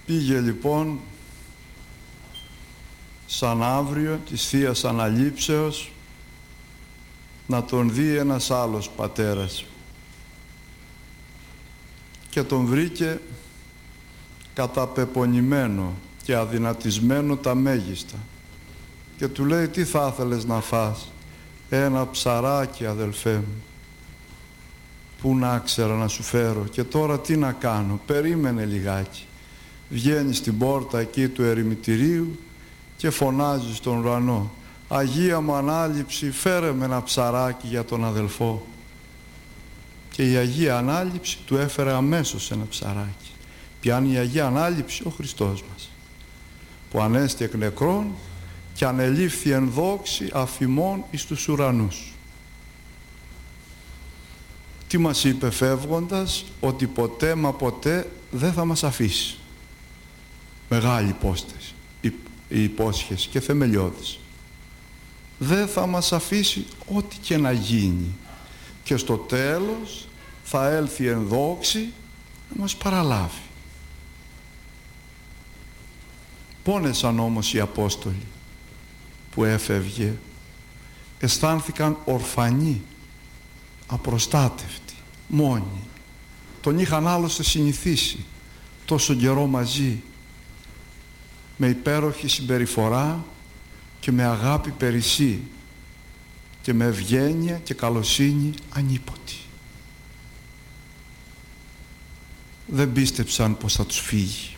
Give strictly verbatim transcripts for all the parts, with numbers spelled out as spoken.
Πήγε λοιπόν σαν αύριο της Θείας Αναλήψεως να τον δει ένας άλλος πατέρας και τον βρήκε καταπεπονημένο και αδυνατισμένο τα μέγιστα και του λέει, τι θα ήθελες να φας? Ένα ψαράκι, αδελφέ μου. Πού να ξέρα να σου φέρω? Και τώρα τι να κάνω? Περίμενε λιγάκι. Βγαίνει στην πόρτα εκεί του ερημητηρίου και φωνάζει στον ουρανό, Αγία μου Ανάληψη, φέρε με ένα ψαράκι για τον αδελφό. Και η Αγία Ανάληψη του έφερε αμέσως ένα ψαράκι. Πιάνει η Αγία Ανάληψη ο Χριστός μας, που ανέστη εκ νεκρών και ανελήφθη εν δόξη αφημών εις τους ουρανούς. Τι μας είπε φεύγοντας? Ότι ποτέ μα ποτέ δεν θα μας αφήσει. Μεγάλη υπόσταση, η υπόσχεση και θεμελιώδης. Δεν θα μας αφήσει ό,τι και να γίνει. Και στο τέλος θα έλθει εν δόξη να μας παραλάβει. Πόνεσαν όμως οι Απόστολοι που έφευγε. Αισθάνθηκαν ορφανοί, απροστάτευτοι, μόνοι. Τον είχαν άλλωστε συνηθίσει τόσο καιρό μαζί, με υπέροχη συμπεριφορά και με αγάπη περισσή και με ευγένεια και καλοσύνη ανίποτη. Δεν πίστεψαν πως θα τους φύγει.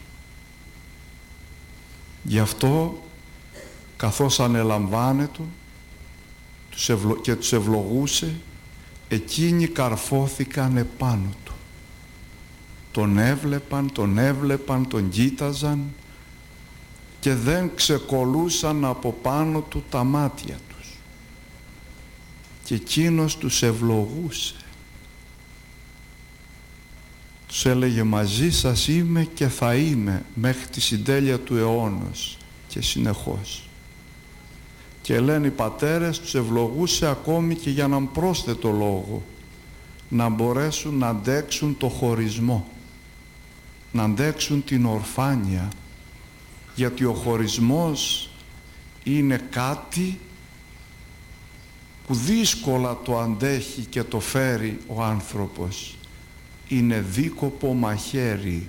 Γι' αυτό, καθώς ανελαμβάνετο τους ευλο... και τους ευλογούσε, εκείνοι καρφώθηκαν επάνω του. Τον έβλεπαν, τον έβλεπαν, τον κοίταζαν και δεν ξεκολούσαν από πάνω του τα μάτια τους. Και εκείνος τους ευλογούσε. Τους έλεγε, μαζί σας είμαι και θα είμαι μέχρι τη συντέλεια του αιώνος και συνεχώς. Και λένε οι πατέρες, τους ευλογούσε ακόμη και για έναν πρόσθετο λόγο, να μπορέσουν να αντέξουν το χωρισμό, να αντέξουν την ορφάνεια, γιατί ο χωρισμός είναι κάτι που δύσκολα το αντέχει και το φέρει ο άνθρωπος. Είναι δίκοπο μαχαίρι.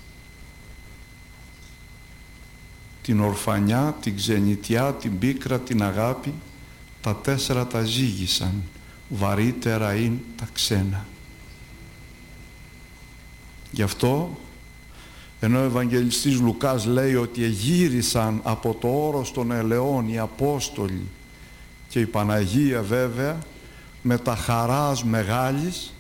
Την ορφανιά, την ξενιτιά, την πίκρα, την αγάπη, τα τέσσερα τα ζήγησαν. Βαρύτερα είναι τα ξένα. Γι' αυτό, ενώ ο Ευαγγελιστής Λουκάς λέει ότι εγύρισαν από το όρος των ελαιών οι Απόστολοι και η Παναγία βέβαια με τα χαράς μεγάλης,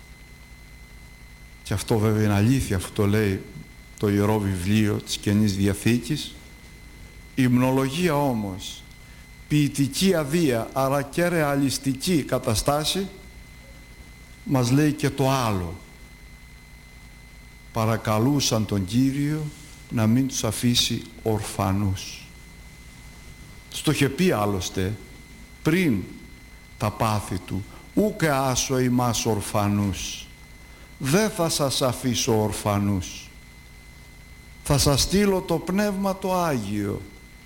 και αυτό βέβαια είναι αλήθεια, αυτό το λέει το Ιερό Βιβλίο της Καινής Διαθήκης. Η υμνολογία όμως, ποιητική αδεία, άρα και ρεαλιστική καταστάση, μας λέει και το άλλο. Παρακαλούσαν τον Κύριο να μην τους αφήσει ορφανούς. Τους το είχε πει άλλωστε πριν τα πάθη του, ούκε άσο ημάς ορφανούς, δεν θα σας αφήσω ορφανούς, θα σας στείλω το Πνεύμα το Άγιο.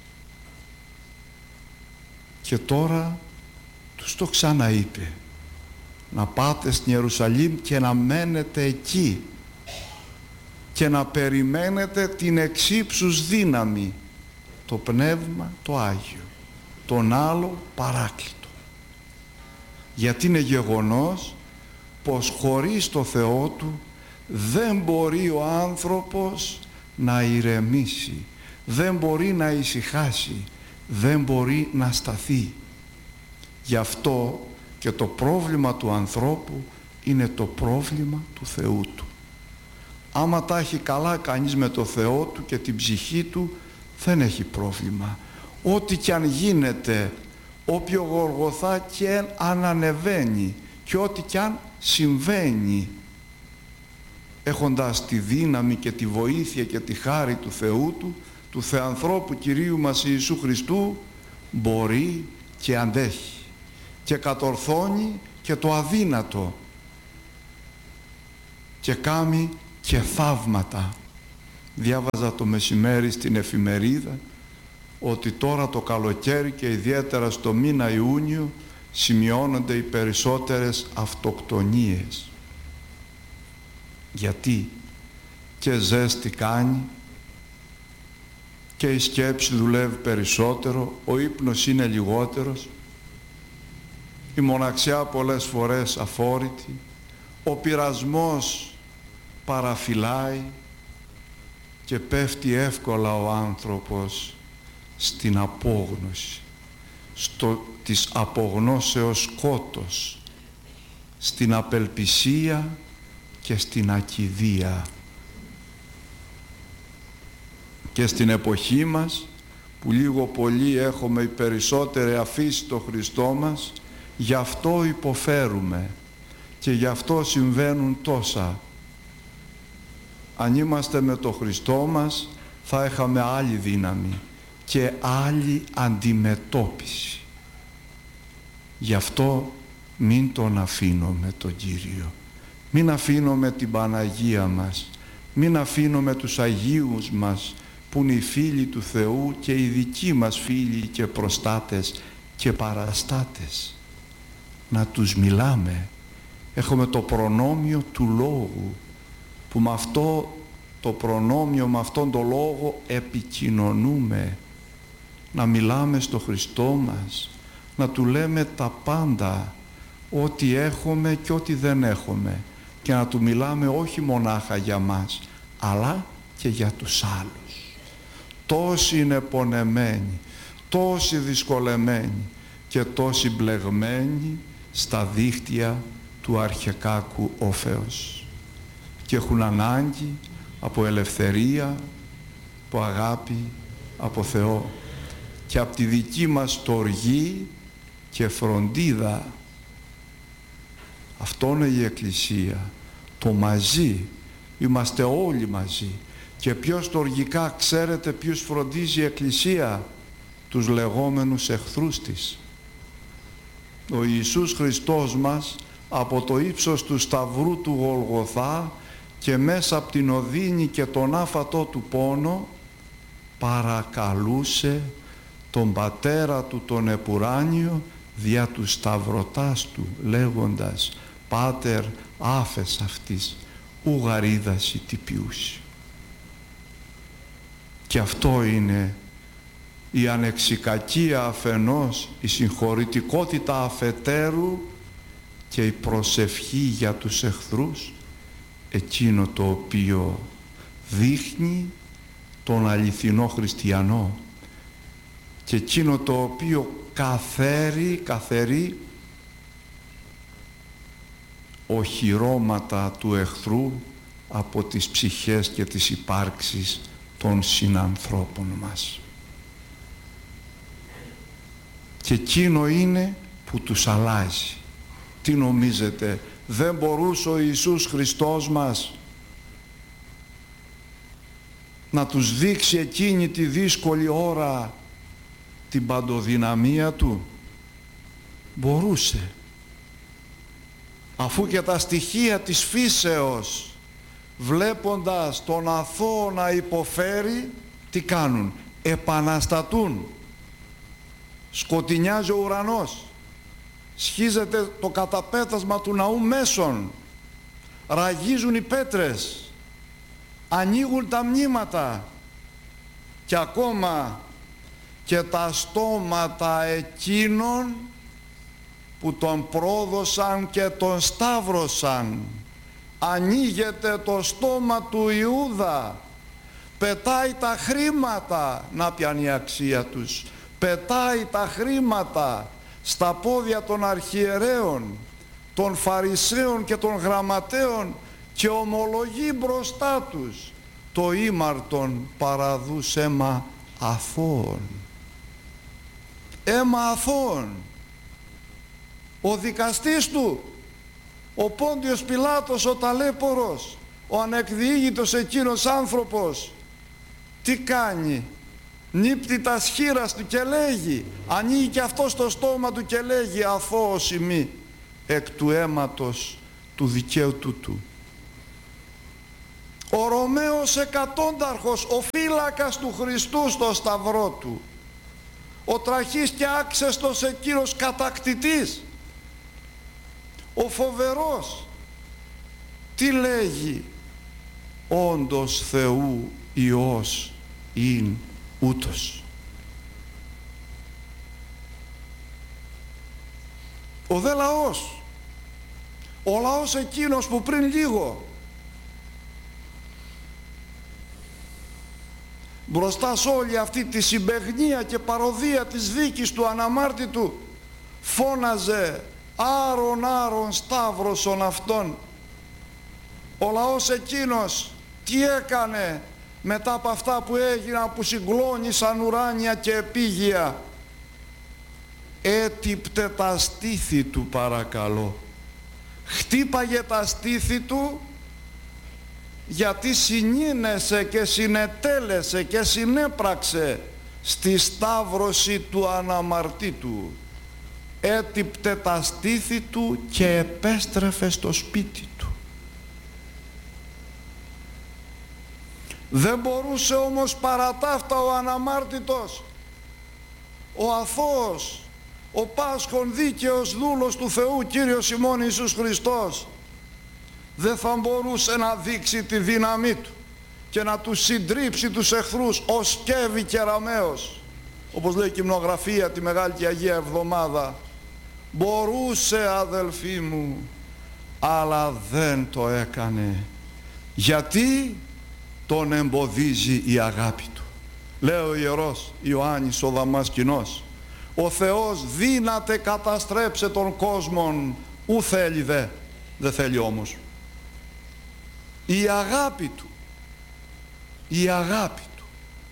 Και τώρα τους το ξαναείπε, να πάτε στην Ιερουσαλήμ και να μένετε εκεί και να περιμένετε την εξύψους δύναμη, το Πνεύμα το Άγιο, τον άλλο Παράκλητο. Γιατί είναι γεγονός πως χωρίς το Θεό του δεν μπορεί ο άνθρωπος να ηρεμήσει, δεν μπορεί να ησυχάσει, δεν μπορεί να σταθεί. Γι' αυτό και το πρόβλημα του ανθρώπου είναι το πρόβλημα του Θεού του. Άμα τα έχει καλά κανείς με το Θεό του και την ψυχή του, δεν έχει πρόβλημα. Ό,τι κι αν γίνεται, όποιο Γολγοθά και αν ανεβαίνει και ό,τι κι αν συμβαίνει, έχοντας τη δύναμη και τη βοήθεια και τη χάρη του Θεού του, του Θεανθρώπου Κυρίου μας Ιησού Χριστού, μπορεί και αντέχει και κατορθώνει και το αδύνατο και κάνει και θαύματα. Διάβαζα το μεσημέρι στην εφημερίδα ότι τώρα το καλοκαίρι και ιδιαίτερα στο μήνα Ιούνιο σημειώνονται οι περισσότερες αυτοκτονίες. Γιατί? Και ζέστη κάνει και η σκέψη δουλεύει περισσότερο, ο ύπνος είναι λιγότερος, η μοναξιά πολλές φορές αφόρητη, ο πειρασμός παραφυλάει και πέφτει εύκολα ο άνθρωπος στην απόγνωση, στο της απογνώσεως σκότος, στην απελπισία και στην ακηδία. Και στην εποχή μας που λίγο πολύ έχουμε οι περισσότεροι αφήσει το Χριστό μας, γι' αυτό υποφέρουμε και γι' αυτό συμβαίνουν τόσα. Αν είμαστε με το Χριστό μας θα είχαμε άλλη δύναμη και άλλη αντιμετώπιση. Γι' αυτό μην τον αφήνουμε τον Κύριο, μην αφήνουμε την Παναγία μας, μην αφήνουμε τους Αγίους μας που είναι οι φίλοι του Θεού και οι δικοί μας φίλοι και προστάτες και παραστάτες. Να τους μιλάμε. Έχουμε το προνόμιο του λόγου που με αυτό το προνόμιο, με αυτόν τον λόγο επικοινωνούμε. Να μιλάμε στο Χριστό μας, να Του λέμε τα πάντα, ό,τι έχουμε και ό,τι δεν έχουμε, και να Του μιλάμε όχι μονάχα για μας αλλά και για τους άλλους. Τόσοι είναι πονεμένοι, τόσοι δυσκολεμένοι και τόσοι μπλεγμένοι στα δίχτυα του αρχαικάκου όφεως και έχουν ανάγκη από ελευθερία, από αγάπη, από Θεό και από τη δική μας στοργή και φροντίδα. Αυτό είναι η Εκκλησία, το μαζί. Είμαστε όλοι μαζί. Και πιο στοργικά ξέρετε ποιους φροντίζει η Εκκλησία? Τους λεγόμενους εχθρούς της. Ο Ιησούς Χριστός μας από το ύψος του Σταυρού του Γολγοθά και μέσα από την οδύνη και τον άφατο του πόνο παρακαλούσε τον Πατέρα του τον Επουράνιο δια του σταυρωτάς του λέγοντας «Πάτερ άφες αυτής ου γαρίδαση τυπιούσι». Και αυτό είναι η ανεξικακία αφενός, η συγχωρητικότητα αφετέρου και η προσευχή για τους εχθρούς, εκείνο το οποίο δείχνει τον αληθινό χριστιανό και εκείνο το οποίο καθαίρει, καθαιρεί οχυρώματα του εχθρού από τις ψυχές και τις υπάρξεις των συνανθρώπων μας. Και εκείνο είναι που τους αλλάζει. Τι νομίζετε, δεν μπορούσε ο Ιησούς Χριστός μας να τους δείξει εκείνη τη δύσκολη ώρα την παντοδυναμία Του? Μπορούσε, αφού και τα στοιχεία της φύσεως βλέποντας τον αθώο να υποφέρει, τι κάνουν? Επαναστατούν. Σκοτεινιάζει ο ουρανός, σχίζεται το καταπέτασμα του ναού μέσων, ραγίζουν οι πέτρες, ανοίγουν τα μνήματα και ακόμα και τα στόματα εκείνων που τον πρόδωσαν και τον σταύρωσαν. Ανοίγεται το στόμα του Ιούδα, πετάει τα χρήματα, να πιάνει η αξία τους, πετάει τα χρήματα στα πόδια των αρχιερέων, των Φαρισαίων και των Γραμματέων και ομολογεί μπροστά τους το ήμαρτον παραδούς αίμα αθώων. Αίμα αθώων. Ο δικαστής του, ο Πόντιος Πιλάτος, ο ταλέπορος, ο ανεκδιήγητος εκείνος άνθρωπος, τι κάνει? Νύπτει τα σχήρας του και λέγει, ανοίγει και αυτό στο στόμα του και λέγει αθώος ημί εκ του αίματος του δικαίου τούτου. Ο Ρωμαίος εκατόνταρχος, ο φύλακας του Χριστού στο σταυρό του, ο τραχής και άξεστος εκείνος κατακτητής, ο φοβερός, τι λέγει? Όντως Θεού Υιός ειν ούτως. Ο δε λαός, ο λαός εκείνος που πριν λίγο μπροστά σε όλη αυτή τη συμπαιγνία και παροδία της δίκης του αναμάρτητου φώναζε άρον άρον σταύρωσον αυτόν. Ο λαός εκείνος τι έκανε μετά από αυτά που έγιναν, που συγκλώνησαν ουράνια και επίγεια? Έτυπτε τα στήθη του, παρακαλώ. Χτύπαγε τα στήθη του, γιατί συνήνεσε και συνετέλεσε και συνέπραξε στη σταύρωση του αναμαρτήτου. Έτυπτε τα στήθη του και επέστρεφε στο σπίτι του. Δεν μπορούσε όμως παρά ταύτα ο αναμάρτητος, ο αθώος, ο πάσχων δίκαιος δούλος του Θεού Κύριος ημών Ιησούς Χριστός, δεν θα μπορούσε να δείξει τη δύναμή του και να τους συντρίψει τους εχθρούς ως σκεύη και ραμαίος, όπως λέει η Κυμνογραφία τη Μεγάλη και Αγία Εβδομάδα? Μπορούσε, αδελφοί μου, αλλά δεν το έκανε. Γιατί? Τον εμποδίζει η αγάπη του. Λέει ο Ιερός Ιωάννης ο Δαμασκηνός, ο Θεός δύναται καταστρέψε τον κόσμον, ου θέλει δε, δεν θέλει όμως. Η αγάπη του, η αγάπη του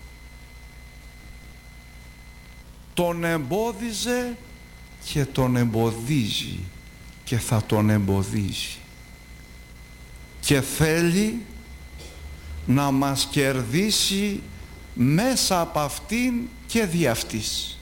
τον εμπόδιζε και τον εμποδίζει και θα τον εμποδίζει και θέλει να μας κερδίσει μέσα από αυτήν και δι' αυτής.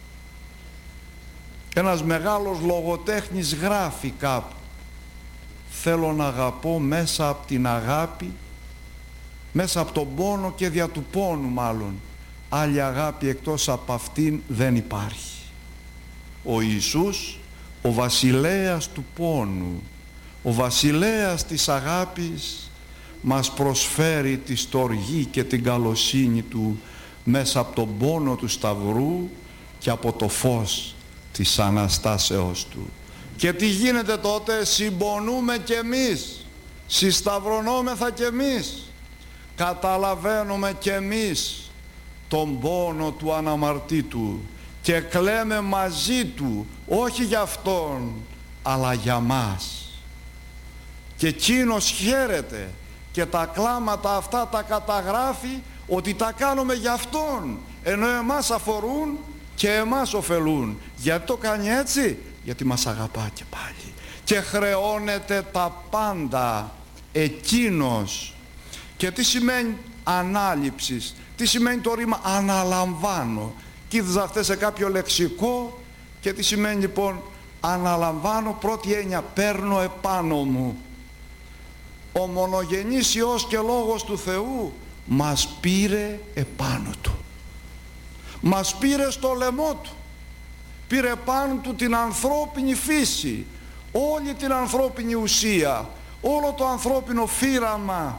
Ένας μεγάλος λογοτέχνης γράφει κάπου, θέλω να αγαπώ μέσα από την αγάπη, μέσα από τον πόνο και δια του πόνου μάλλον, άλλη αγάπη εκτός από αυτήν δεν υπάρχει. Ο Ιησούς, ο βασιλέας του πόνου, ο βασιλέας της αγάπης, μας προσφέρει τη στοργή και την καλοσύνη του μέσα από τον πόνο του Σταυρού και από το φως της Αναστάσεως του. Και τι γίνεται τότε? Συμπονούμε κι εμείς, συσταυρωνόμεθα κι εμείς, καταλαβαίνουμε κι εμείς τον πόνο του αναμαρτήτου και κλαίμε μαζί του, όχι για αυτόν αλλά για μας. Και εκείνος χαίρεται και τα κλάματα αυτά τα καταγράφει ότι τα κάνουμε για αυτόν, ενώ εμάς αφορούν και εμάς ωφελούν. Γιατί το κάνει έτσι? Γιατί μας αγαπά και πάλι και χρεώνεται τα πάντα εκείνος. Και τι σημαίνει ανάληψης? Τι σημαίνει το ρήμα αναλαμβάνω? Κοίταζα χθες σε κάποιο λεξικό και τι σημαίνει λοιπόν αναλαμβάνω? Πρώτη έννοια, παίρνω επάνω μου. Ο μονογενής Υιός και Λόγος του Θεού μας πήρε επάνω του, μας πήρε στο λαιμό του, πήρε πάνω του την ανθρώπινη φύση, όλη την ανθρώπινη ουσία, όλο το ανθρώπινο φύραμα,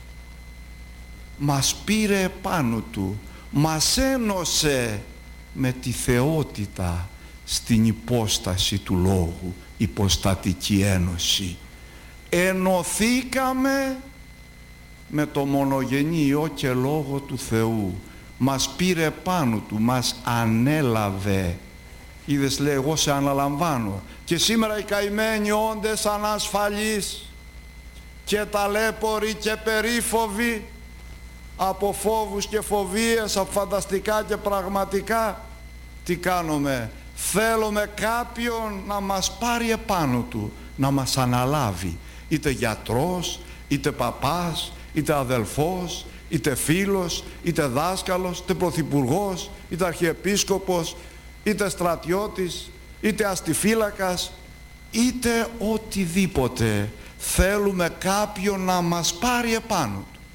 μας πήρε επάνω του, μας ένωσε με τη θεότητα στην υπόσταση του Λόγου, υποστατική ένωση. Ενωθήκαμε με το μονογενή Υιό και Λόγο του Θεού, μας πήρε πάνω του, μας ανέλαβε. Είδες, λέει, εγώ σε αναλαμβάνω. Και σήμερα οι καημένοι όντες ανασφαλείς και ταλέποροι και περίφοβοι από φόβους και φοβίες, από φανταστικά και πραγματικά, τι κάνουμε? Θέλουμε κάποιον να μας πάρει επάνω του, να μας αναλάβει, είτε γιατρός, είτε παπάς, είτε αδελφός, είτε φίλος, είτε δάσκαλος, είτε πρωθυπουργός, είτε αρχιεπίσκοπος, είτε στρατιώτης, είτε αστιφύλακας, είτε οτιδήποτε. Θέλουμε κάποιον να μας πάρει επάνω του.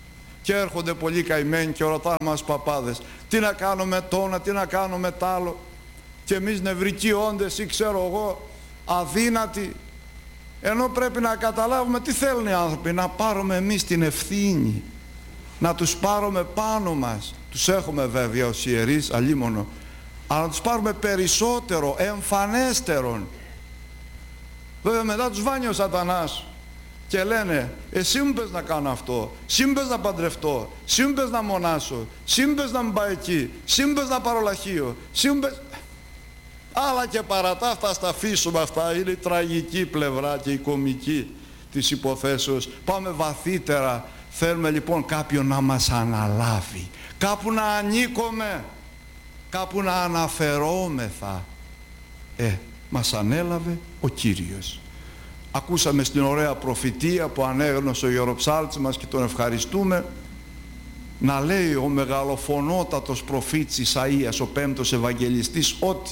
Και έρχονται πολλοί καημένοι και ρωτάνε μας παπάδες, τι να κάνουμε τόνα, τι να κάνουμε τ' άλλο. Και εμείς νευρικοί όντες ή ξέρω εγώ αδύνατοι. Ενώ πρέπει να καταλάβουμε τι θέλουν οι άνθρωποι, να πάρουμε εμείς την ευθύνη, να τους πάρουμε πάνω μας. Τους έχουμε βέβαια ως ιερείς, αλίμονο, αλλά να τους πάρουμε περισσότερο, εμφανέστερον. Βέβαια μετά τους βάνει ο σατανάς και λένε, εσύ μου πες να κάνω αυτό, εσύ μου πες να παντρευτώ, εσύ μου πες να μονάσω, εσύ μου πες να μην πάω εκεί, εσύ μου πες να πάρω λαχείο, εσύ μου πες... Αλλά και παρά τα αυτά, στα αφήσουμε αυτά, είναι η τραγική πλευρά και η κομική της υποθέσεως. Πάμε βαθύτερα. Θέλουμε λοιπόν κάποιον να μας αναλάβει, κάπου να ανήκουμε, κάπου να αναφερόμεθα. Ε, μας ανέλαβε ο Κύριος. Ακούσαμε στην ωραία προφητεία που ανέγνωσε ο ιεροψάλτης μας και τον ευχαριστούμε, να λέει ο μεγαλοφωνότατος προφήτης Ισαΐας, ο πέμπτος Ευαγγελιστής, ότι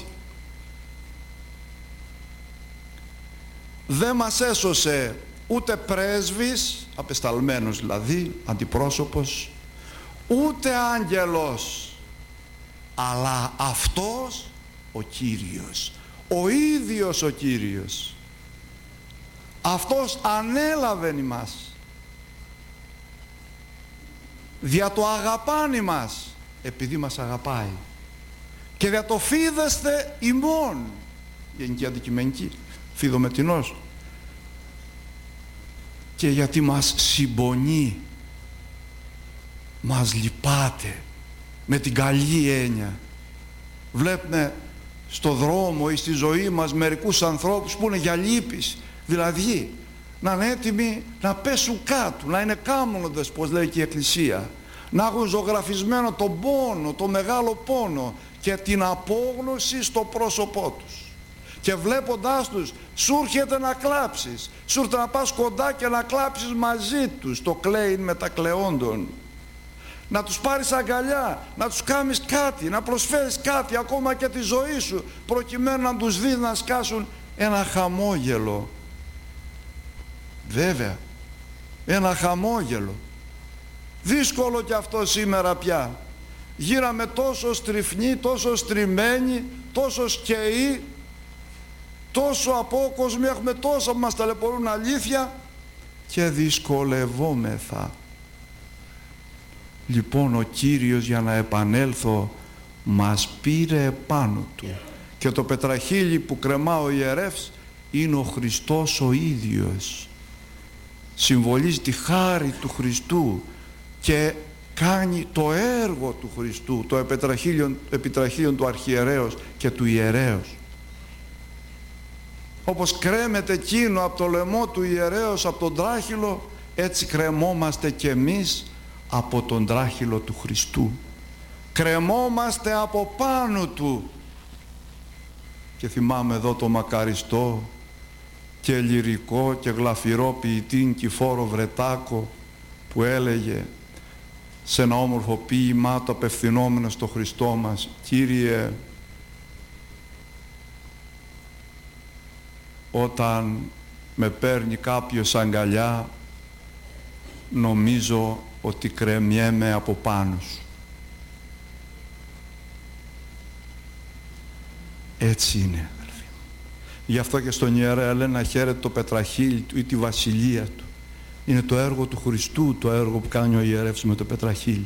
δεν μας έσωσε ούτε πρέσβης, απεσταλμένος δηλαδή, αντιπρόσωπος, ούτε άγγελος, αλλά αυτός ο Κύριος, ο ίδιος ο Κύριος. Αυτός ανέλαβεν ημάς, δια το αγαπάν ημάς, επειδή μας αγαπάει, και δια το φίδεστε ημών, γενική αντικειμενική, φιδομετινός, και γιατί μας συμπονεί, μας λυπάται, με την καλή έννοια. Βλέπουμε στο δρόμο ή στη ζωή μας μερικούς ανθρώπους που είναι για λύπης, δηλαδή να είναι έτοιμοι να πέσουν κάτω, να είναι κάμνοντες, πως λέει και η Εκκλησία, να έχουν ζωγραφισμένο τον πόνο, τον μεγάλο πόνο και την απόγνωση στο πρόσωπό τους. Και βλέποντάς τους σου έρχεται να κλάψεις, σου έρχεται να πας κοντά και να κλάψεις μαζί τους, το κλαίειν μετακλαιόντων. Να τους πάρεις αγκαλιά, να τους κάνεις κάτι, να προσφέρεις κάτι, ακόμα και τη ζωή σου, προκειμένου να τους δεις να σκάσουν ένα χαμόγελο. Βέβαια, ένα χαμόγελο. Δύσκολο κι αυτό σήμερα πια. Γύραμε τόσο στριφνοί, τόσο στριμμένοι, τόσο σκαιοί, τόσο απόκοσμοι, έχουμε τόσα που μας ταλαιπωρούν αλήθεια και δυσκολευόμεθα. Λοιπόν, ο Κύριος, για να επανέλθω, μας πήρε επάνω του, και το πετραχίλι που κρεμά ο ιερεύς είναι ο Χριστός ο ίδιος. Συμβολίζει τη χάρη του Χριστού και κάνει το έργο του Χριστού, το επιτραχύλιον, επιτραχύλιον του αρχιερέως και του ιερέως. Όπως κρέμεται εκείνο από το λαιμό του ιερέως, από τον τράχυλο, έτσι κρεμόμαστε κι εμείς από τον τράχυλο του Χριστού. Κρεμόμαστε από πάνω του. Και θυμάμαι εδώ το μακαριστό και λυρικό και γλαφυρό ποιητή Νικηφόρο Βρετάκο, που έλεγε σε ένα όμορφο ποίημά το απευθυνόμενο στο Χριστό μας, Κύριε, όταν με παίρνει κάποιος αγκαλιά, νομίζω ότι κρεμιέμαι από πάνω σου. Έτσι είναι, αδελφοί μου. Γι' αυτό και στον ιερέα λένε να χαίρεται το πετραχύλι του ή τη βασιλεία του. Είναι το έργο του Χριστού, το έργο που κάνει ο ιερεύς με το πετραχύλι.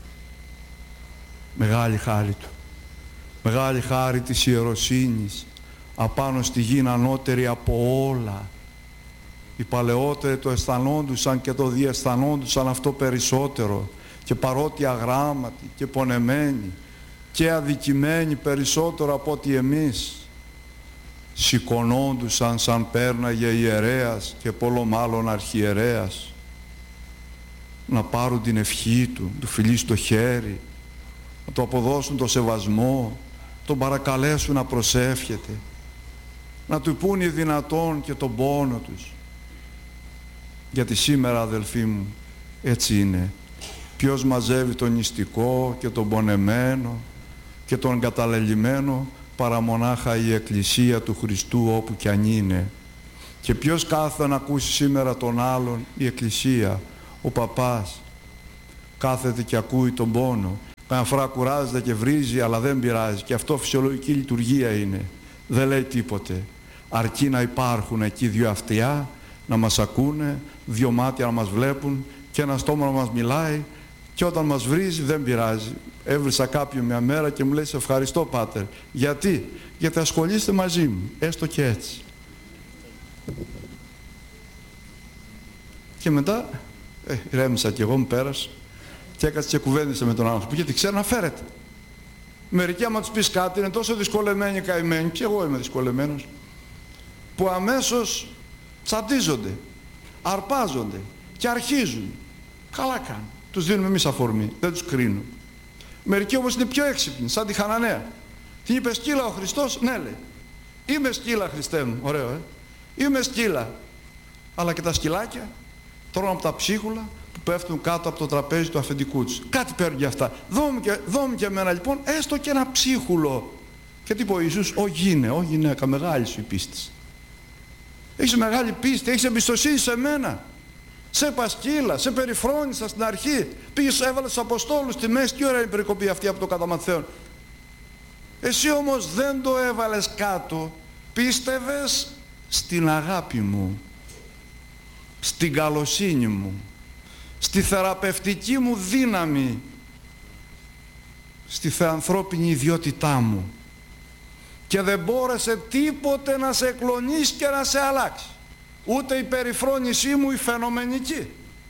Μεγάλη χάρη του. Μεγάλη χάρη της ιεροσύνης, απάνω στη γη ανώτερη από όλα. Οι παλαιότεροι το αισθανόντουσαν και το διαισθανόντουσαν αυτό περισσότερο, και παρότι αγράμματοι και πονεμένοι και αδικημένοι περισσότερο από ότι εμείς, σηκωνόντουσαν σαν πέρναγε ιερέας και πολλό μάλλον αρχιερέας, να πάρουν την ευχή του, του φιλί στο χέρι, να του αποδώσουν το σεβασμό, τον παρακαλέσουν να προσεύχεται, να του πούν οι δυνατόν και τον πόνο τους. Γιατί σήμερα, αδελφοί μου, έτσι είναι. Ποιος μαζεύει τον νηστικό και τον πονεμένο και τον καταλελειμμένο, παρά μονάχα η Εκκλησία του Χριστού, όπου κι αν είναι. Και ποιος κάθεται να ακούσει σήμερα τον άλλον? Η Εκκλησία, ο παπάς. κάθεται και ακούει τον πόνο. Καμιά φορά κουράζεται και βρίζει, αλλά δεν πειράζει. Και αυτό φυσιολογική λειτουργία είναι. Δεν λέει τίποτε. Αρκεί να υπάρχουν εκεί δύο αυτιά, να μας ακούνε, δύο μάτια να μας βλέπουν και ένα στόμα να μας μιλάει, και όταν μας βρίζει δεν πειράζει. Έβρισα κάποιον μια μέρα και μου λέει «Σε ευχαριστώ, Πάτερ». Γιατί? Γιατί ασχολείστε μαζί μου, έστω και έτσι. Και μετά ε, ηρέμησα κι εγώ, μου πέρασε και έκατσε και κουβέντισε με τον άνθρωπο, γιατί ξέρει να φέρεται. Μερικοί άμα τους πεις κάτι είναι τόσο δυσκολεμένοι καημένοι, και εγώ είμαι δυσκολεμένος, που αμέσως τσαντίζονται, αρπάζονται και αρχίζουν. Καλά κάνουν. Τους δίνουμε εμείς αφορμή, δεν τους κρίνουμε. Μερικοί όμως είναι πιο έξυπνοι, σαν τη Χαναναία. Την είπε σκύλα ο Χριστός, ναι λέει. Είμαι σκύλα, Χριστέ μου, ωραίο ε. Είμαι σκύλα. Αλλά και τα σκυλάκια τρώνε από τα ψίχουλα που πέφτουν κάτω από το τραπέζι του αφεντικού τους. Κάτι παίρνουν για αυτά. Δώμη και, δώμη και εμένα λοιπόν έστω και ένα ψίχουλο. Και τι είπε ο Ιησούς, «Ω γίνε, ω γυναίκα, μεγάλη σου η πίστη. Έχεις μεγάλη πίστη, έχεις εμπιστοσύνη σε μένα. Σε πασκύλα, σε περιφρόνησα στην αρχή. Πήγες, έβαλες τους Αποστόλους στη μέση. Τι ώρα είναι η περικοπή αυτή από το κατά Ματθαίον. Εσύ όμως δεν το έβαλες κάτω. Πίστευες στην αγάπη μου, στην καλοσύνη μου, στη θεραπευτική μου δύναμη, στη θεανθρώπινη ιδιότητά μου. Και δεν μπόρεσε τίποτε να σε εκλονίσει και να σε αλλάξει. Ούτε η περιφρόνησή μου η φαινομενική,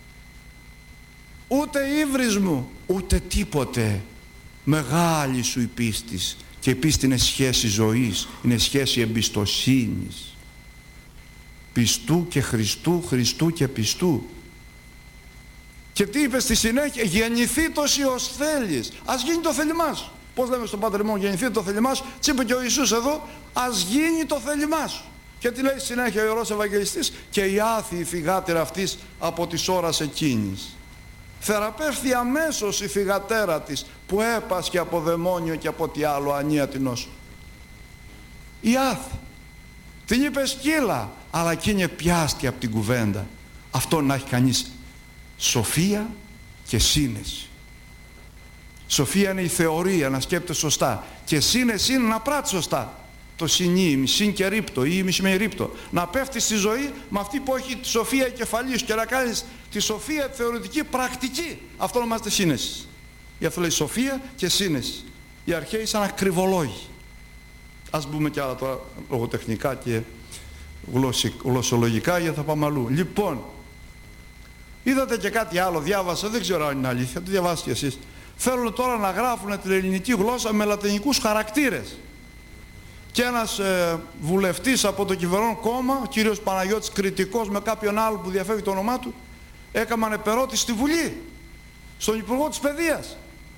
ούτε η ύβρις μου, ούτε τίποτε. Μεγάλη σου η πίστης. Και η πίστη είναι σχέση ζωής, είναι σχέση εμπιστοσύνης. Πιστού και Χριστού, Χριστού και πιστού. Και τι είπε στη συνέχεια, γεννηθεί το ως θέλεις. Ας γίνει το θέλημά σου. Πώς λέμε στον Πάτερ ημών, γεννηθεί το θέλημά σου. Τι είπε και ο Ιησούς εδώ, ας γίνει το θέλημά σου. Και τι λέει συνέχεια ο Ιερός Ευαγγελιστής, και η άθιη θυγάτηρα αυτής από της ώρας εκείνης. Θεραπεύθη αμέσως η θυγατέρα της που έπασχε από δαιμόνιο και από τι άλλο ανία την νόσο. Η άθη. Την είπε σκύλα, αλλά εκείνη πιάστη από την κουβέντα. Αυτό να έχει κανείς σοφία και σύνεση. Σοφία είναι η θεωρία, να σκέπτεται σωστά. Και σύνεση είναι να πράττει σωστά. Το συνή, συν και ρίπτο ή μισή με ρίπτο. Να πέφτει στη ζωή με αυτή που έχει τη σοφία κεφαλή σου και να κάνεις τη σοφία τη θεωρητική πρακτική. Αυτό ονομάζεται σύνεση. Γι' αυτό λέει σοφία και σύνεση. Οι αρχαίοι σαν ακριβολόγοι. Ας μπούμε κι άλλα τώρα λογοτεχνικά και γλωσσολογικά, γιατί θα πάμε αλλού. Λοιπόν, είδατε και κάτι άλλο, διάβασα, δεν ξέρω αν είναι αλήθεια, το διαβάσετε κι εσείς. Θέλουν τώρα να γράφουν την ελληνική γλώσσα με λατινικούς χαρακτήρες. Και ένας ε, βουλευτής από το κυβερνών κόμμα, ο κύριος Παναγιώτης Κρητικός, με κάποιον άλλο που διαφεύγει το όνομά του, έκαναν επερώτηση στη Βουλή, στον Υπουργό της Παιδείας.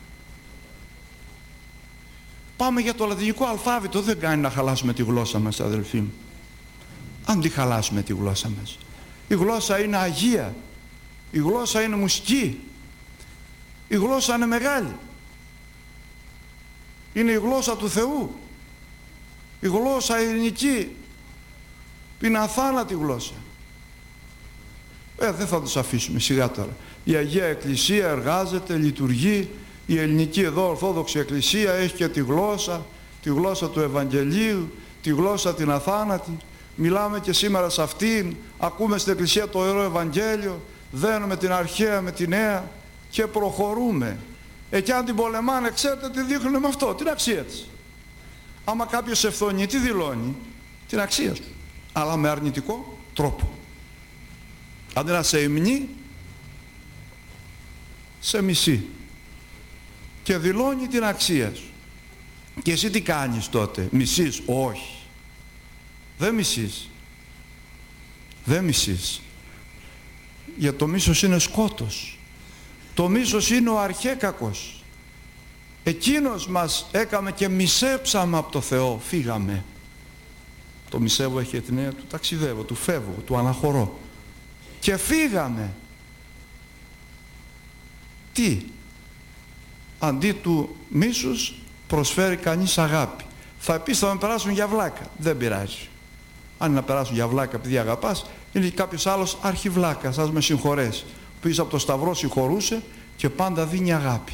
Πάμε για το λατινικό αλφάβητο, δεν κάνει να χαλάσουμε τη γλώσσα μας, αδελφοί μου. Αν τη χαλάσουμε τη γλώσσα μας. Η γλώσσα είναι αγία, η γλώσσα είναι μουσική, η γλώσσα είναι μεγάλη. Είναι η γλώσσα του Θεού. Η γλώσσα ελληνική είναι αθάνατη γλώσσα. Ε, δεν θα τους αφήσουμε σιγά τώρα. Η Αγία Εκκλησία εργάζεται, λειτουργεί. Η ελληνική εδώ Ορθόδοξη Εκκλησία έχει και τη γλώσσα, τη γλώσσα του Ευαγγελίου, τη γλώσσα την αθάνατη. Μιλάμε και σήμερα σε αυτήν, ακούμε στην Εκκλησία το Ιερό Ευαγγέλιο, δένουμε την αρχαία με τη νέα και προχωρούμε. Εκεί αν την πολεμάνε, ξέρετε τι δείχνουν με αυτό, την αξία της. Άμα κάποιος ευθονεί, τι δηλώνει, την αξία του, αλλά με αρνητικό τρόπο. Αντί να σε υμνεί, σε μισεί και δηλώνει την αξία σου. Και εσύ τι κάνεις τότε, μισείς? Όχι, δεν μισείς, δεν μισείς. Για το μίσος είναι σκότος. Το μίσος είναι ο αρχέκακος. Εκείνος μας έκαμε και μισέψαμε από το Θεό, φύγαμε. Το μισεύω έχει την έννοια του ταξιδεύω, του φεύγω, του αναχωρώ. Και φύγαμε. Τι? Αντί του μίσους προσφέρει κανείς αγάπη. Θα πεις θα με περάσουν για βλάκα. Δεν πειράζει. Αν είναι να περάσουν για βλάκα επειδή αγαπάς, είναι κάποιος άλλος αρχιβλάκας, ας με συγχωρέσει. Που από το Σταυρό συγχωρούσε και πάντα δίνει αγάπη.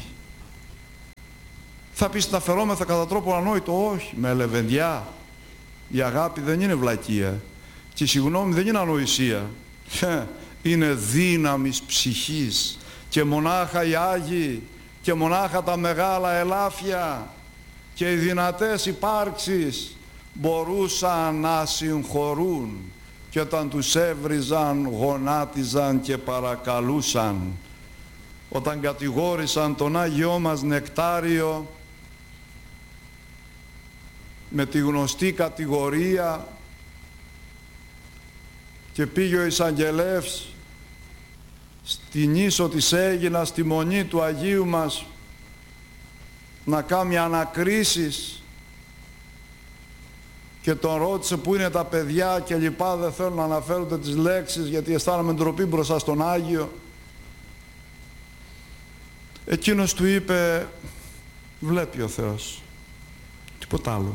Θα πεις να φερόμεθα κατά τρόπο ανόητο. Όχι, με λεβεντιά. Η αγάπη δεν είναι βλακεία και η συγγνώμη δεν είναι ανοησία. Είναι δύναμης ψυχής και μονάχα οι Άγιοι και μονάχα τα μεγάλα ελάφια και οι δυνατές υπάρξεις μπορούσαν να συγχωρούν, και όταν τους έβριζαν γονάτιζαν και παρακαλούσαν. Όταν κατηγόρησαν τον Άγιό μας Νεκτάριο με τη γνωστή κατηγορία και πήγε ο εισαγγελεύς στην ίσο της Αίγινας, στη μονή του Αγίου μας, να κάνει ανακρίσεις και τον ρώτησε πού είναι τα παιδιά και λοιπά, δεν θέλουν να αναφέρονται τις λέξεις γιατί αισθάνομαι ντροπή μπροστά στον Άγιο. Εκείνος του είπε, βλέπει ο Θεός, τίποτα άλλο.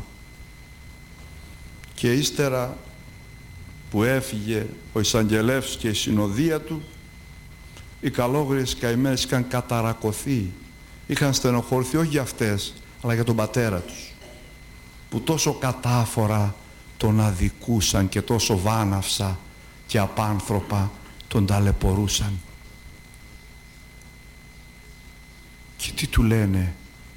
Και ύστερα που έφυγε ο εισαγγελεύς και η συνοδεία του, οι καλόγριες καημένες είχαν καταρακωθεί, είχαν στενοχωρηθεί όχι για αυτές αλλά για τον πατέρα τους, που τόσο κατάφορα τον αδικούσαν και τόσο βάναυσα και απάνθρωπα τον ταλαιπωρούσαν. Και τι του λένε?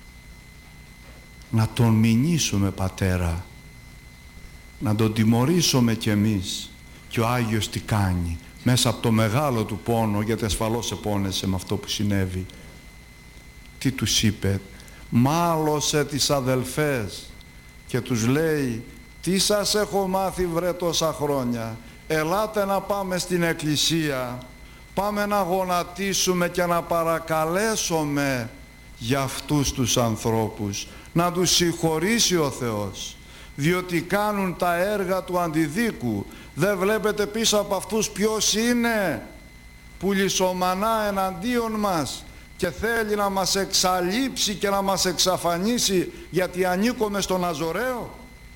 Να τον μηνύσουμε, πατέρα, να τον τιμωρήσουμε κι εμείς. Και ο Άγιος τι κάνει? Μέσα από το μεγάλο του πόνο, γιατί ασφαλώς επώνεσε με αυτό που συνέβη, τι τους είπε? Μάλωσε τις αδελφές και τους λέει, τι σας έχω μάθει βρε τόσα χρόνια, ελάτε να πάμε στην εκκλησία, πάμε να γονατίσουμε και να παρακαλέσουμε για αυτούς τους ανθρώπους, να τους συγχωρήσει ο Θεός, διότι κάνουν τα έργα του αντιδίκου. Δεν βλέπετε πίσω από αυτούς ποιος είναι που λησομανά εναντίον μας και θέλει να μας εξαλείψει και να μας εξαφανίσει γιατί ανήκουμε στον Αζωραίο?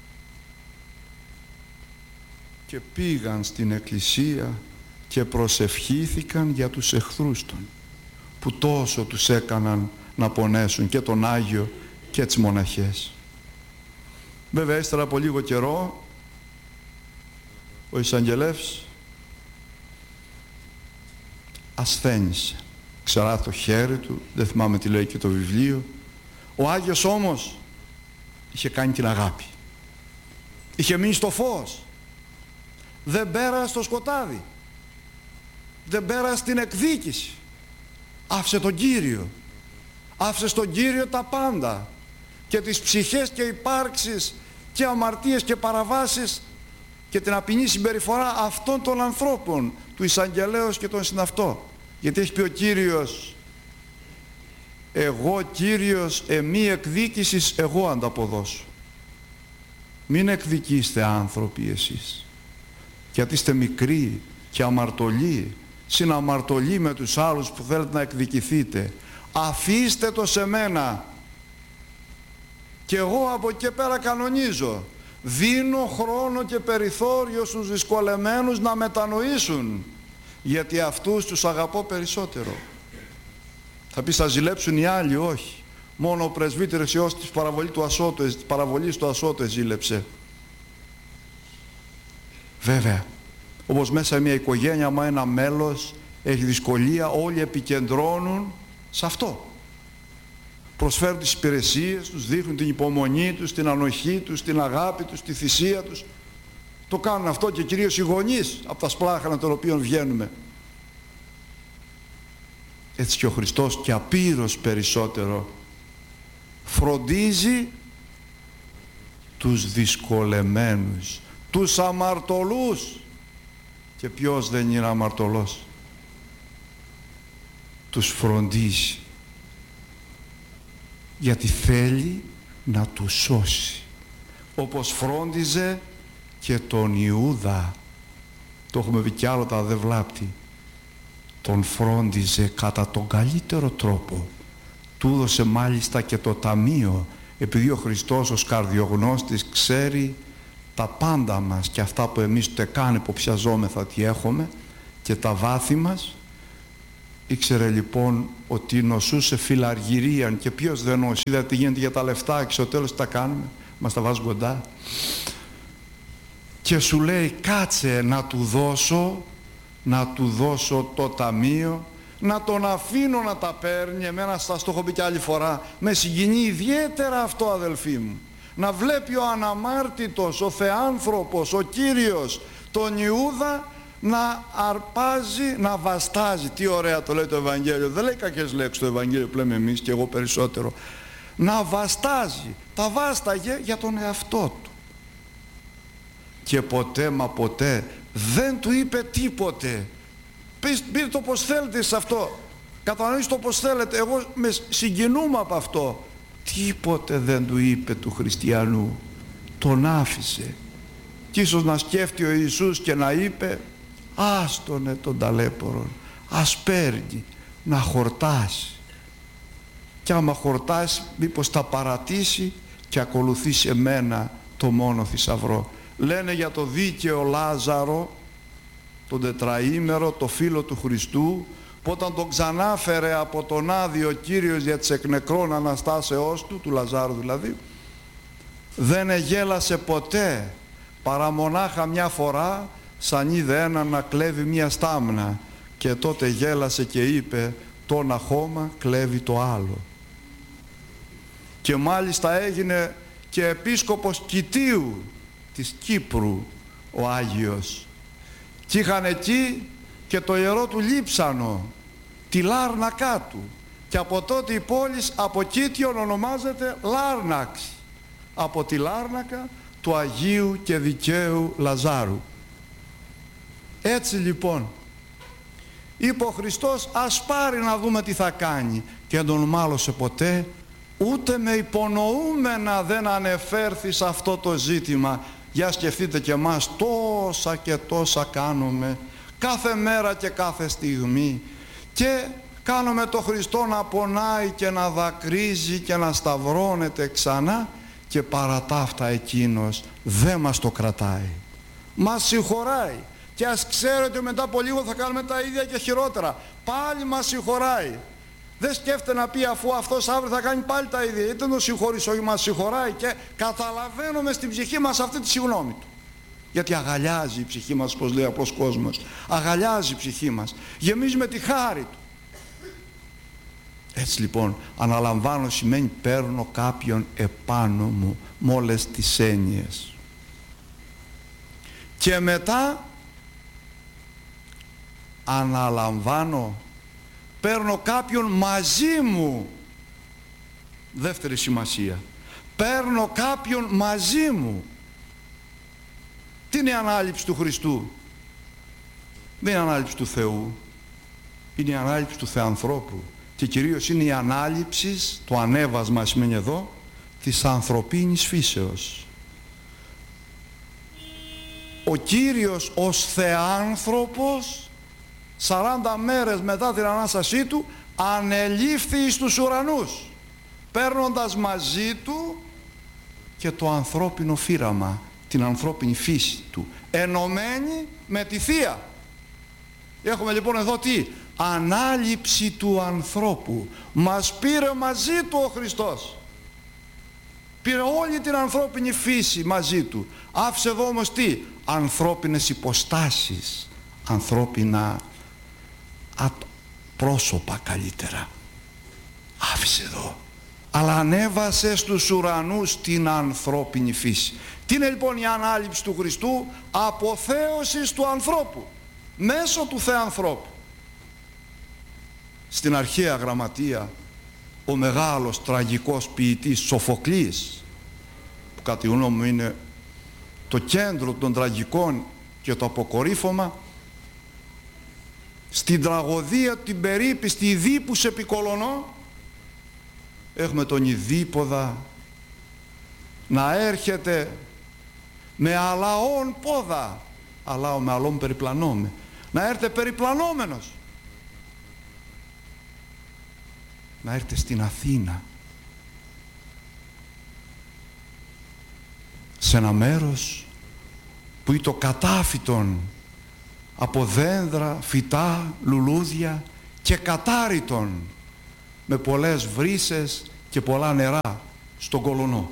Και πήγαν στην εκκλησία και προσευχήθηκαν για τους εχθρούς των, που τόσο τους έκαναν να πονέσουν, και τον Άγιο και τις μοναχές. Βέβαια ύστερα από λίγο καιρό ο εισαγγελεύς ασθένησε, ξερά το χέρι του, δεν θυμάμαι τι λέει και το βιβλίο. Ο Άγιος όμως είχε κάνει την αγάπη, είχε μείνει στο φως, δεν πέρασε στο σκοτάδι, δεν πέρασε την εκδίκηση, άφησε τον Κύριο, άφησε στον Κύριο τα πάντα, και τις ψυχές και υπάρξεις και αμαρτίες και παραβάσεις και την απεινή συμπεριφορά αυτών των ανθρώπων, του εισαγγελέως και των συναυτό. Γιατί έχει πει ο Κύριος, εγώ Κύριος εμή εκδίκησης εγώ ανταποδώσω. Μην εκδικήστε άνθρωποι εσείς, γιατί είστε μικροί και αμαρτωλοί, συναμαρτωλοί με τους άλλους που θέλετε να εκδικηθείτε. Αφήστε το σε μένα και εγώ από εκεί πέρα κανονίζω. Δίνω χρόνο και περιθώριο στους δυσκολεμένους να μετανοήσουν, γιατί αυτούς τους αγαπώ περισσότερο. Θα πεις θα ζηλέψουν οι άλλοι? Όχι. Μόνο ο πρεσβύτερος Υιός της παραβολής του Ασώτου, της παραβολής του Ασώτου ζήλεψε. Βέβαια, όπως μέσα μια οικογένεια, άμα ένα μέλος έχει δυσκολία, όλοι επικεντρώνουν σε αυτό. Προσφέρουν τις υπηρεσίες τους, δείχνουν την υπομονή τους, την ανοχή τους, την αγάπη τους, τη θυσία τους. Το κάνουν αυτό και κυρίως οι γονείς από τα σπλάχανα των οποίων βγαίνουμε. Έτσι και ο Χριστός και απείρως περισσότερο φροντίζει τους δυσκολεμένους, τους αμαρτωλούς. Και ποιος δεν είναι αμαρτωλός? Τους φροντίζει, γιατί θέλει να τους σώσει, όπως φρόντιζε και τον Ιούδα. Το έχουμε πει κι άλλο, τα δεν βλάπτει. Τον φρόντιζε κατά τον καλύτερο τρόπο. Του έδωσε μάλιστα και το ταμείο, επειδή ο Χριστός ως καρδιογνώστης ξέρει τα πάντα μας και αυτά που εμείς ούτε καν υποψιαζόμεθα τι έχουμε και τα βάθη μας. Ήξερε λοιπόν ότι νοσούσε φιλαργυρίαν, και ποιος δεν νοσεί, είδατε τι γίνεται για τα λεφτά και στο τέλος τι τα κάνουμε, μας τα βάζουν κοντά. Και σου λέει κάτσε να του δώσω, να του δώσω το ταμείο, να τον αφήνω να τα παίρνει. Εμένα σας το έχω πει και άλλη φορά, με συγκινεί ιδιαίτερα αυτό, αδελφοί μου, να βλέπει ο αναμάρτητος, ο θεάνθρωπος, ο Κύριος τον Ιούδα να αρπάζει, να βαστάζει. Τι ωραία το λέει το Ευαγγέλιο, δεν λέει κακές λέξεις το Ευαγγέλιο που λέμε εμείς και εγώ περισσότερο. Να βαστάζει, τα βάσταγε για τον εαυτό του. Και ποτέ μα ποτέ δεν του είπε τίποτε. Πείτε το πως θέλετε σε αυτό, κατανοήστε το πως θέλετε, εγώ με συγκινούμε από αυτό. Τίποτε δεν του είπε του χριστιανού, τον άφησε. Και ίσως να σκέφτει ο Ιησούς και να είπε άστονε τον ταλέπορον, ας παίρνει να χορτάσει, και άμα χορτάσει μήπως τα παρατήσει και ακολουθήσει εμένα το μόνο θησαυρό. Λένε για το δίκαιο Λάζαρο, τον τετραήμερο, το φίλο του Χριστού, που όταν τον ξανάφερε από τον Άδη ο Κύριος για τις εκ νεκρών αναστάσεώς του, του Λαζάρου δηλαδή, δεν εγέλασε ποτέ, παρά μονάχα μια φορά, σαν είδε έναν να κλέβει μια στάμνα, και τότε γέλασε και είπε το ένα χώμα κλέβει το άλλο. Και μάλιστα έγινε και επίσκοπος Κιτίου της Κύπρου ο Άγιος, και είχαν εκεί και το ιερό του Λείψανο, τη Λάρνακά του, και από τότε η πόλη από Κίτιον ονομάζεται Λάρναξ, από τη Λάρνακα του Αγίου και Δικαίου Λαζάρου. Έτσι λοιπόν είπε ο Χριστός, ας πάρει να δούμε τι θα κάνει, και δεν τον μάλωσε ποτέ, ούτε με υπονοούμενα δεν ανεφέρθη σε αυτό το ζήτημα. Για σκεφτείτε και εμάς, τόσα και τόσα κάνουμε κάθε μέρα και κάθε στιγμή, και κάνουμε το Χριστό να πονάει και να δακρύζει και να σταυρώνεται ξανά, και παρά τα αυτά εκείνος δεν μας το κρατάει, μας συγχωράει, και ας ξέρετε ότι μετά από λίγο θα κάνουμε τα ίδια και χειρότερα, πάλι μας συγχωράει. Δεν σκέφτεται να πει αφού αυτός αύριο θα κάνει πάλι τα ίδια, είτε τον συγχωρείς, όχι, μας συγχωράει, και καταλαβαίνουμε στην ψυχή μας αυτή τη συγγνώμη του. Γιατί αγαλιάζει η ψυχή μας, όπως λέει ο απλός κόσμος, αγαλιάζει η ψυχή μας, γεμίζει με τη χάρη του. Έτσι λοιπόν, αναλαμβάνω σημαίνει παίρνω κάποιον επάνω μου, με όλες τις έννοιες. Και μετά αναλαμβάνω, παίρνω κάποιον μαζί μου. Δεύτερη σημασία, παίρνω κάποιον μαζί μου. Τι είναι η ανάληψη του Χριστού? Δεν είναι η ανάληψη του Θεού, είναι η ανάληψη του Θεανθρώπου, και κυρίως είναι η ανάληψη, το ανέβασμα σημαίνει εδώ, της ανθρωπίνης φύσεως. Ο Κύριος ως Θεάνθρωπος σαράντα μέρες μετά την Ανάστασή του ανελήφθη εις τους ουρανούς, παίρνοντας μαζί του και το ανθρώπινο φύραμα, την ανθρώπινη φύση του, ενωμένη με τη Θεία. Έχουμε λοιπόν εδώ τι? Ανάληψη του ανθρώπου. Μας πήρε μαζί του ο Χριστός, πήρε όλη την ανθρώπινη φύση μαζί του, άφησε εδώ όμως τι? Ανθρώπινες υποστάσεις, ανθρώπινα πρόσωπα καλύτερα, άφησε εδώ, αλλά ανέβασε στους ουρανούς την ανθρώπινη φύση. Τι είναι λοιπόν η ανάληψη του Χριστού? Αποθέωσης του ανθρώπου μέσω του Θεανθρώπου. Στην αρχαία γραμματεία ο μεγάλος τραγικός ποιητής Σοφοκλής, που κατά τη γνώμη μου είναι το κέντρο των τραγικών και το αποκορύφωμα, στην τραγωδία την περίπιστη Ιδίπους Επικολωνό, έχουμε τον Ιδίποδα να έρχεται με αλαών πόδα, αλάω με αλών περιπλανώμε, να έρθει περιπλανόμενος, να έρθει στην Αθήνα, σε ένα μέρος που ήταν κατάφυτον από δέντρα, φυτά, λουλούδια και κατάρρητον, με πολλές βρύσες και πολλά νερά στον κολονό.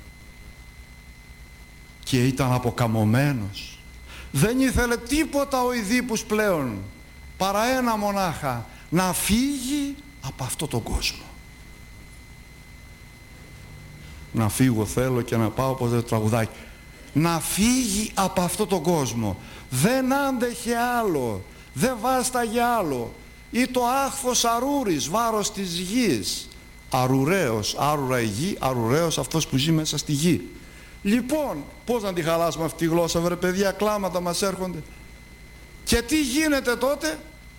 Και ήταν αποκαμωμένος. Δεν ήθελε τίποτα ο Ιδίππους πλέον, παρά ένα μονάχα, να φύγει από αυτό τον κόσμο. Να φύγω θέλω και να πάω, όπως το τραγουδάκι, να φύγει από αυτό τον κόσμο. Δεν άντεχε άλλο, δεν βάσταγε άλλο. Ή το άχθος αρούρης, βάρος της γης. Αρουραίος, άρουρα η γη, αρουραίος αυτός που ζει μέσα στη γη. Λοιπόν, πώς να τη χαλάσουμε αυτή τη γλώσσα, βρε παιδιά, κλάματα μας έρχονται. Και τι γίνεται τότε?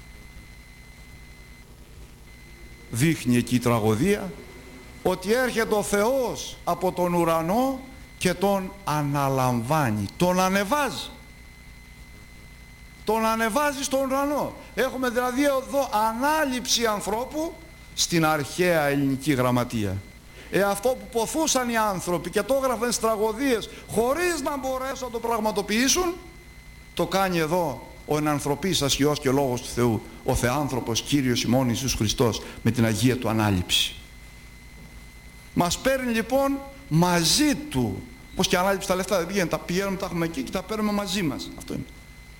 Δείχνει εκεί η τραγωδία ότι έρχεται ο Θεός από τον ουρανό και τον αναλαμβάνει, τον ανεβάζει. Τον ανεβάζει στον ουρανό. Έχουμε δηλαδή εδώ ανάληψη ανθρώπου στην αρχαία ελληνική γραμματεία. Ε, αυτό που ποθούσαν οι άνθρωποι και το έγραφαν στις τραγωδίες χωρίς να μπορέσουν να το πραγματοποιήσουν, το κάνει εδώ ο ενανθρωπής ασχιός και λόγος του Θεού, ο Θεάνθρωπος Κύριος ημών Ιησούς Χριστός, με την Αγία Του Ανάληψη. Μας παίρνει λοιπόν μαζί Του. Πως και ανάληψη τα λεφτά δεν πηγαίνουν, τα πηγαίνουμε, τα έχουμε εκεί και τα παίρνουμε μαζί μας. Αυτό είναι.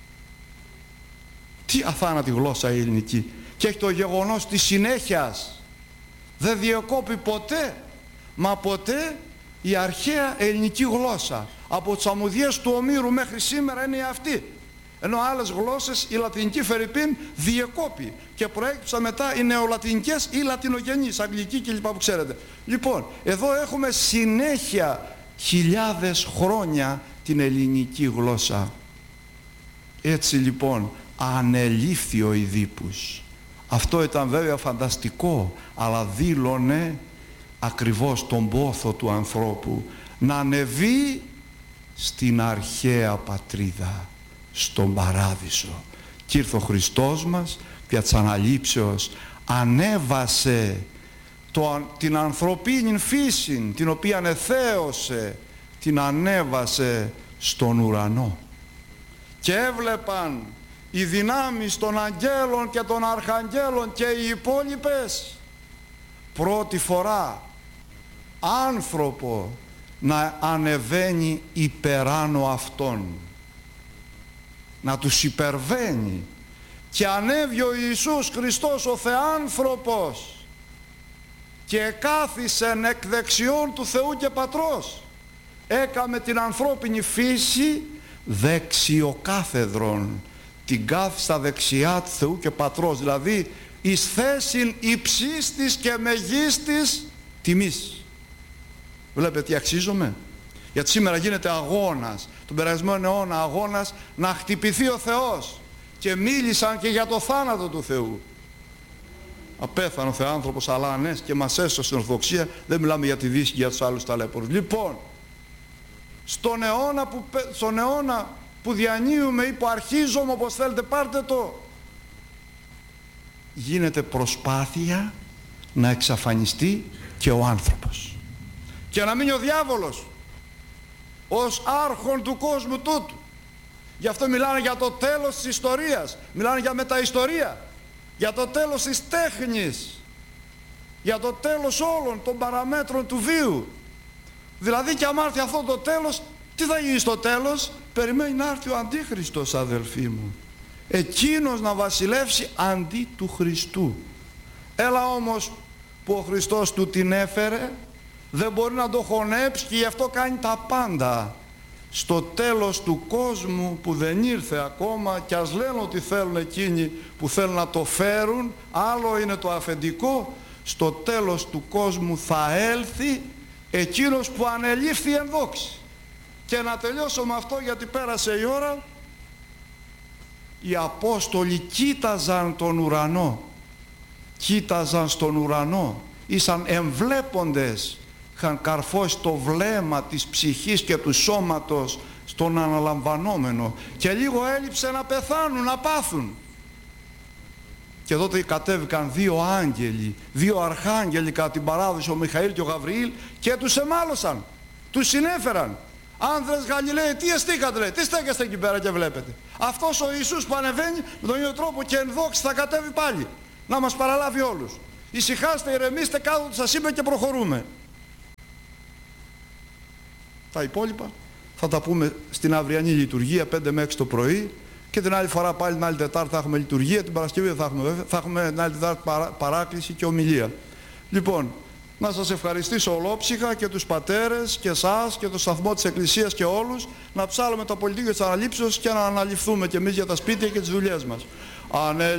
Τι αθάνατη γλώσσα η ελληνική. Και έχει το γεγονός της συνέχειας. Δεν διακόπει ποτέ, μα ποτέ, η αρχαία ελληνική γλώσσα. Από τις αμμουδιές του Ομήρου μέχρι σήμερα είναι αυτή. Ενώ άλλες γλώσσες, η λατινική φερρυπίν, διεκόπη και προέκυψαν μετά οι νεολατινικές ή λατινογενείς, αγγλική κλπ. Που ξέρετε. Λοιπόν, εδώ έχουμε συνέχεια χιλιάδες χρόνια την ελληνική γλώσσα. Έτσι λοιπόν ανελήφθη ο Ιδίππους. Αυτό ήταν βέβαια φανταστικό, αλλά δήλωνε ακριβώς τον πόθο του ανθρώπου να ανεβεί στην αρχαία πατρίδα, στον παράδεισο. Και ήρθε ο Χριστός μας δια της αναλήψεως, ανέβασε το, την ανθρωπίνη φύση, την οποία εθέωσε, την ανέβασε στον ουρανό. Και έβλεπαν οι δυνάμεις των αγγέλων και των αρχαγγέλων και οι υπόλοιπες πρώτη φορά άνθρωπο να ανεβαίνει υπεράνω αυτών, να τους υπερβαίνει. Και ανέβη ο Ιησούς Χριστός ο Θεάνθρωπος και κάθισεν εκ δεξιών του Θεού και Πατρός. Έκαμε την ανθρώπινη φύση δεξιοκάθεδρον, την κάθει στα δεξιά του Θεού και Πατρός, δηλαδή εις θέσιν υψίστης και μεγίστης τιμής. Βλέπετε τι αξίζομαι? Γιατί σήμερα γίνεται αγώνας, τον περασμένο αιώνα αγώνας να χτυπηθεί ο Θεός, και μίλησαν και για το θάνατο του Θεού. Απέθανε ο Θεάνθρωπος, αλλά ανέστη και μας έσωσε στην Ορθοδοξία. Δεν μιλάμε για τη Δύση και για τους άλλους ταλέπορους. Λοιπόν, στον αιώνα που, στον αιώνα που διανύουμε ή που αρχίζουμε, όπως θέλετε πάρτε το, γίνεται προσπάθεια να εξαφανιστεί και ο άνθρωπος και να μείνει ο διάβολος ως άρχον του κόσμου τούτου. Γι' αυτό μιλάνε για το τέλος της ιστορίας, μιλάνε για μεταιστορία, για το τέλος της τέχνης, για το τέλος όλων των παραμέτρων του βίου. Δηλαδή και άμα έρθει αυτό το τέλος, τι θα γίνει στο τέλος? Περιμένει να έρθει ο Αντίχριστος, αδελφοί μου, εκείνος να βασιλεύσει αντί του Χριστού. Έλα όμως που ο Χριστός του την έφερε, δεν μπορεί να το χωνέψει και γι' αυτό κάνει τα πάντα. Στο τέλος του κόσμου που δεν ήρθε ακόμα, και ας λένε ότι θέλουν εκείνοι που θέλουν να το φέρουν, άλλο είναι το αφεντικό, στο τέλος του κόσμου θα έλθει εκείνος που ανελήφθη εν δόξη. Και να τελειώσω με αυτό, γιατί πέρασε η ώρα. Οι Απόστολοι κοίταζαν τον ουρανό, κοίταζαν στον ουρανό, ήσαν εμβλέποντες, είχαν καρφώσει το βλέμμα της ψυχής και του σώματος στον αναλαμβανόμενο, και λίγο έλειψε να πεθάνουν, να πάθουν. Και τότε κατέβηκαν δύο άγγελοι, δύο αρχάγγελοι κατά την παράδοση, ο Μιχαήλ και ο Γαβριήλ, και τους εμάλωσαν, τους συνέφεραν. Άνδρες Γαλιλαίοι, τι εστίκατε, λέει, τι στέκεστε εκεί πέρα και βλέπετε? Αυτός ο Ιησούς που ανεβαίνει με τον ίδιο τρόπο και εν δόξη θα κατέβει πάλι. να μας παραλάβει όλους. Ησυχάστε, ηρεμήστε, κάτω σας είπε και προχωρούμε. Τα υπόλοιπα θα τα πούμε στην αυριανή λειτουργία πέντε με έξι το πρωί, και την άλλη φορά πάλι την άλλη Τετάρτη θα έχουμε λειτουργία, την Παρασκευή θα έχουμε, βέβαια, θα έχουμε την άλλη Τετάρτη παρά, παράκληση και ομιλία. Λοιπόν, να σας ευχαριστήσω ολόψυχα και τους πατέρες και εσάς και το σταθμό της Εκκλησίας και όλους, να ψάλουμε το πολιτικό της αναλήψεως και να αναλυφθούμε και εμείς για τα σπίτια και τις δουλειές μας.